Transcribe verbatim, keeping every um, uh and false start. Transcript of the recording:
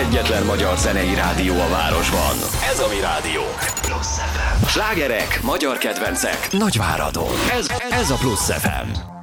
egyetlen magyar zenei rádió a városban. Ez a mi rádió. Slágerek, magyar kedvencek, Nagyváradon. Ez, ez a Plusz ef em.